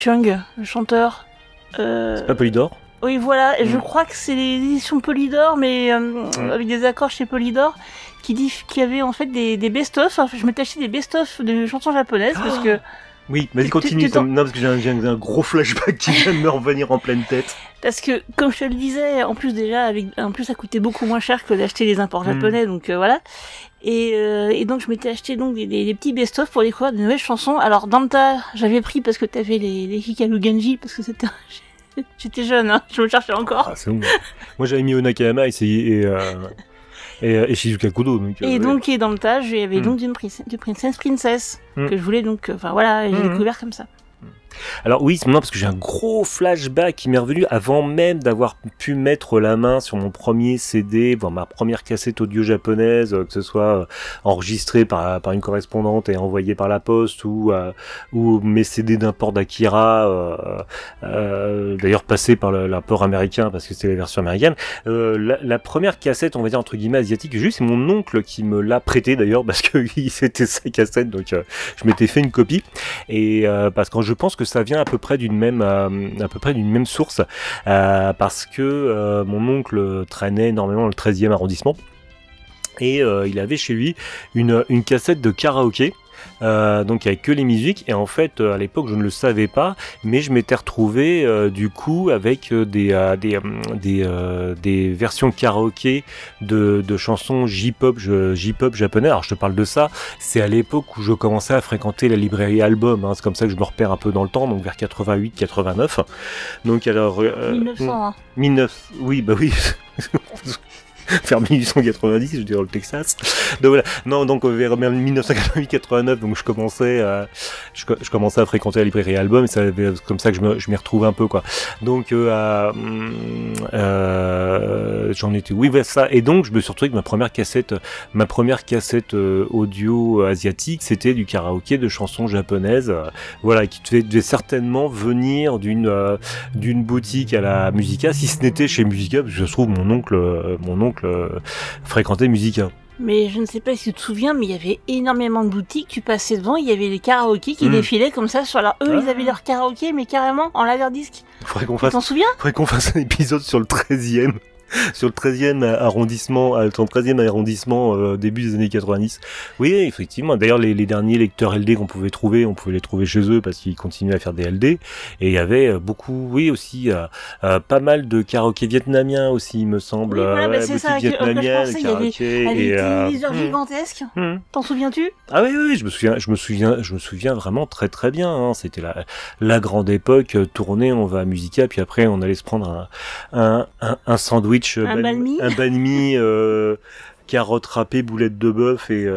Chung, le chanteur. C'est pas Polydor? Oui, voilà, et je crois que c'est les éditions Polydor, mais avec des accords chez Polydor, qui avait en fait des best-of. Enfin, je m'étais acheté des best-of de chansons japonaises, parce que... Oui, vas-y, continue. Non, parce que j'ai un gros flashback qui vient de me revenir en pleine tête. Parce que, comme je te le disais, en plus ça coûtait beaucoup moins cher que d'acheter les imports japonais, donc voilà. Et donc je m'étais acheté donc des petits best-of pour découvrir de nouvelles chansons. Alors Danta, j'avais pris parce que t'avais les Hikaru Genji, parce que c'était... J'étais jeune, hein, je me cherchais encore. Ah, c'est bon. Moi j'avais mis Onakayama et Shizuka Kudo. Donc, et dans le tas, il y avait donc du Princess que je voulais donc... Enfin voilà, j'ai découvert comme ça. Alors oui, non, parce que j'ai un gros flashback qui m'est revenu avant même d'avoir pu mettre la main sur mon premier CD, voir ma première cassette audio japonaise, que ce soit enregistrée par une correspondante et envoyée par la poste, ou mes CD d'import d'Akira, d'ailleurs passés par l'import américain parce que c'était la version américaine. La première cassette, on va dire entre guillemets asiatique que j'ai eu, c'est mon oncle qui me l'a prêté d'ailleurs parce que c'était sa cassette, donc je m'étais fait une copie, et parce que je pense que ça vient à peu près d'une même source, parce que mon oncle traînait énormément dans le 13e arrondissement, et il avait chez lui une cassette de karaoké, donc avec que les musiques, et en fait à l'époque je ne le savais pas, mais je m'étais retrouvé du coup avec des versions karaoké de chansons J-pop japonais. Alors je te parle de ça, c'est à l'époque où je commençais à fréquenter la librairie Album, hein, c'est comme ça que je me repère un peu dans le temps, donc vers 88-89. Donc alors 1900 hein. Oui, bah oui. Vers 1890, je dirais, le Texas. Donc voilà. Non, donc vers 1988-89, donc je commençais à fréquenter la librairie Album, et c'est comme ça que je m'y retrouve un peu, quoi. Donc j'en étais, oui, voilà ça. Et donc je me suis retrouvé avec ma première cassette audio asiatique, c'était du karaoké de chansons japonaises, voilà, qui devait certainement venir d'une boutique à la Musica, si ce n'était chez Musica, parce que je trouve mon oncle fréquentait Musica. Mais je ne sais pas si tu te souviens, mais il y avait énormément de boutiques, tu passais devant, il y avait les karaokés qui défilaient comme ça sur ils avaient leur karaoké, mais carrément en laserdisc. Tu t'en souviens? Faudrait qu'on fasse un épisode sur le 13e. Sur le 13e arrondissement, début des années 90. Oui, effectivement. D'ailleurs, les derniers lecteurs LD qu'on pouvait trouver, on pouvait les trouver chez eux parce qu'ils continuaient à faire des LD. Et il y avait beaucoup, oui, aussi, pas mal de karaoké vietnamiens aussi, il me semble. Oui, voilà, c'est ça, vietnamienne, il y avait des téléviseurs gigantesques. T'en souviens-tu? Ah oui, je me souviens vraiment très très bien, hein. C'était la grande époque, tournée, on va à Musica, puis après on allait se prendre un sandwich, un banh mi, carottes râpées, boulettes de bœuf et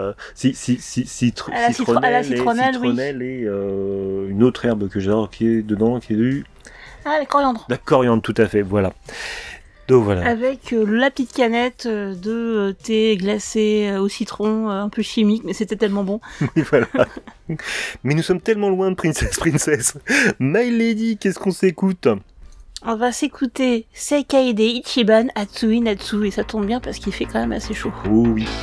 citronnelle, oui. Et une autre herbe que j'adore qui est dedans, qui est du... la coriandre. La coriandre, tout à fait, voilà. Donc voilà. Avec la petite canette de thé glacé au citron, un peu chimique, mais c'était tellement bon. Oui, voilà. Mais nous sommes tellement loin de Princess. My Lady, qu'est-ce qu'on s'écoute ? On va s'écouter Seikaide Ichiban Atsui Natsu, et ça tombe bien parce qu'il fait quand même assez chaud. Oh oui.